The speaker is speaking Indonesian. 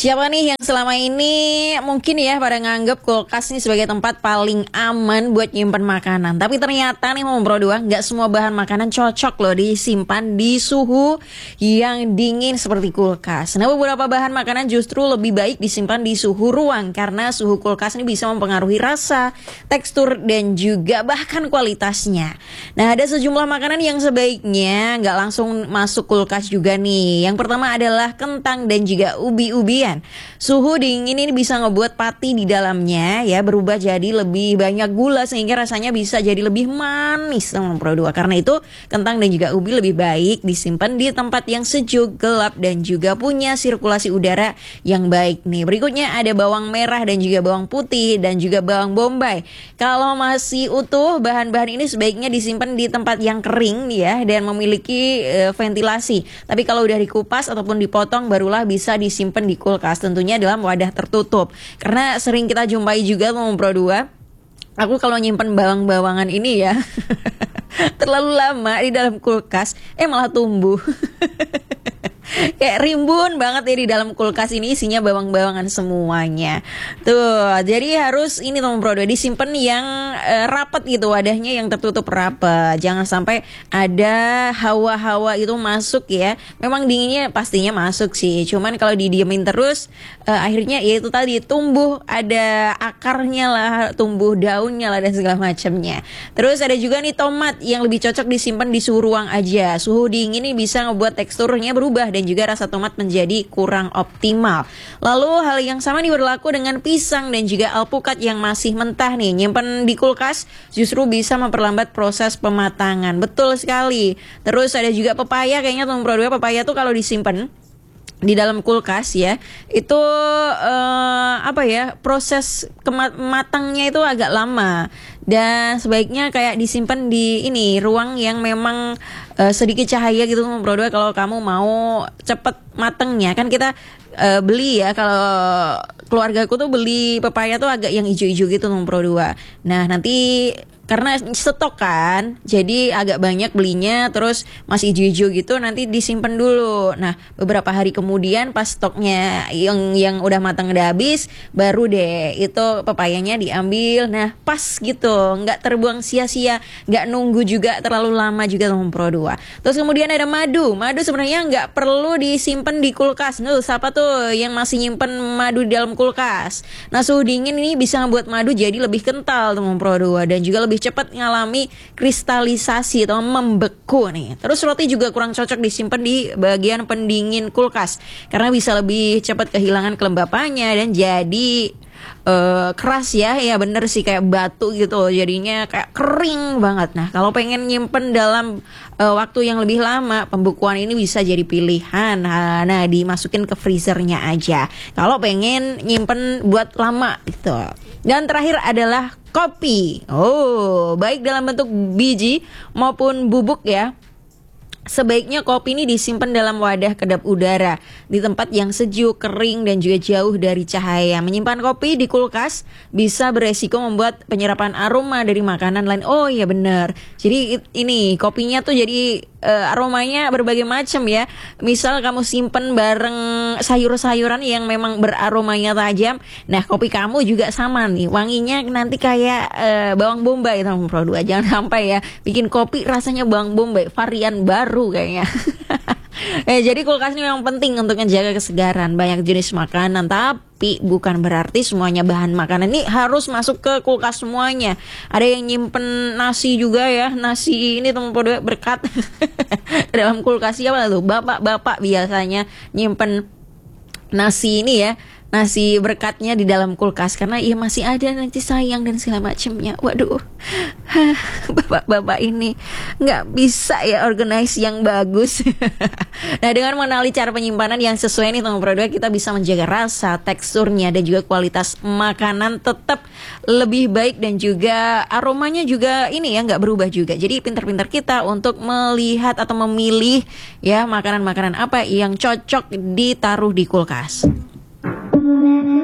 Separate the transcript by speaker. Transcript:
Speaker 1: Siapa nih yang selama ini mungkin ya pada nganggep kulkas nih sebagai tempat paling aman buat nyimpen makanan. Tapi ternyata nih Bro Dua, nggak semua bahan makanan cocok loh disimpan di suhu yang dingin seperti kulkas. Nah, beberapa bahan makanan justru lebih baik disimpan di suhu ruang karena suhu kulkas ini bisa mempengaruhi rasa, tekstur, dan juga bahkan kualitasnya. Nah, ada sejumlah makanan yang sebaiknya nggak langsung masuk kulkas juga nih. Yang pertama adalah kentang dan juga ubi-ubian. Suhu dingin ini bisa ngebuat pati di dalamnya ya berubah jadi lebih banyak gula sehingga rasanya bisa jadi lebih manis sama Pro 2. Karena itu kentang dan juga ubi lebih baik disimpan di tempat yang sejuk, gelap, dan juga punya sirkulasi udara yang baik nih. Berikutnya ada bawang merah dan juga bawang putih dan juga bawang bombay. Kalau masih utuh, bahan-bahan ini sebaiknya disimpan di tempat yang kering ya dan memiliki ventilasi. Tapi kalau udah dikupas ataupun dipotong barulah bisa disimpan di kulkas, tentunya dalam wadah tertutup. Karena sering kita jumpai juga Pro 2, aku kalau nyimpen bawang-bawangan ini ya terlalu lama di dalam kulkas malah tumbuh. Kayak rimbun banget ya di dalam kulkas ini isinya bawang-bawangan semuanya. Tuh, jadi harus ini teman Bro, disimpan yang rapat gitu, wadahnya yang tertutup rapat. Jangan sampai ada hawa-hawa itu masuk ya. Memang dinginnya pastinya masuk sih. Cuman kalau didiemin terus akhirnya ya itu tadi tumbuh ada akarnya lah, tumbuh daunnya lah dan segala macamnya. Terus ada juga nih tomat yang lebih cocok disimpan di suhu ruang aja. Suhu dingin ini bisa ngebuat teksturnya berubah dan juga rasa tomat menjadi kurang optimal. Lalu hal yang sama nih berlaku dengan pisang dan juga alpukat yang masih mentah nih. Nyimpen di kulkas justru bisa memperlambat proses pematangan. Betul sekali. Terus ada juga pepaya, kayaknya teman Pro 2, pepaya tuh kalau disimpan di dalam kulkas ya itu proses matangnya itu agak lama dan sebaiknya kayak disimpan di ini ruang yang memang sedikit cahaya gitu Bro 2 kalau kamu mau cepet matangnya. Kan kita beli ya, kalau keluargaku tuh beli pepaya tuh agak yang hijau-hijau gitu Bro 2. Nah nanti karena stok kan, jadi agak banyak belinya, terus masih hijau-hijau gitu, nanti disimpan dulu. Nah, beberapa hari kemudian pas stoknya yang udah matang udah habis, baru deh itu pepayanya diambil. Nah, pas gitu, nggak terbuang sia-sia, nggak nunggu juga terlalu lama juga teman Pro 2. Terus kemudian ada madu. Madu sebenarnya nggak perlu disimpan di kulkas. Siapa tuh yang masih nyimpen madu di dalam kulkas? Nah, suhu dingin ini bisa membuat madu jadi lebih kental teman Pro 2 dan juga lebih cepat mengalami kristalisasi atau membeku nih. Terus roti juga kurang cocok disimpan di bagian pendingin kulkas karena bisa lebih cepat kehilangan kelembapannya dan jadi keras ya bener sih kayak batu gitu, jadinya kayak kering banget. Nah kalau pengen nyimpen dalam waktu yang lebih lama, pembekuan ini bisa jadi pilihan. Nah dimasukin ke freezernya aja kalau pengen nyimpen buat lama gitu. Dan terakhir adalah kopi. Baik dalam bentuk biji maupun bubuk ya. Sebaiknya kopi ini disimpan dalam wadah kedap udara di tempat yang sejuk, kering, dan juga jauh dari cahaya. Menyimpan kopi di kulkas bisa beresiko membuat penyerapan aroma dari makanan lain. Oh iya benar. Jadi ini kopinya tuh jadi aromanya berbagai macam ya. Misal kamu simpen bareng sayur-sayuran yang memang beraromanya tajam. Nah kopi kamu juga sama nih, wanginya nanti kayak bawang bombay teman Pro 2. Jangan sampai ya bikin kopi rasanya bawang bombay, varian baru kayaknya. Jadi kulkas ini memang penting untuk menjaga kesegaran banyak jenis makanan, tapi bukan berarti semuanya bahan makanan ini harus masuk ke kulkas semuanya. Ada yang nyimpen nasi juga ya, nasi ini teman Pro 2 berkat dalam kulkas ya tuh bapak-bapak biasanya nyimpen nasi ini ya, nasi berkatnya di dalam kulkas karena ya masih ada nanti sayang dan segala macamnya. Waduh, bapak-bapak ini nggak bisa ya organize yang bagus. Nah dengan mengenali cara penyimpanan yang sesuai nih teman Pro 2, kita bisa menjaga rasa, teksturnya dan juga kualitas makanan tetap lebih baik dan juga aromanya juga ini ya nggak berubah juga. Jadi pintar-pintar kita untuk melihat atau memilih ya makanan-makanan apa yang cocok ditaruh di kulkas.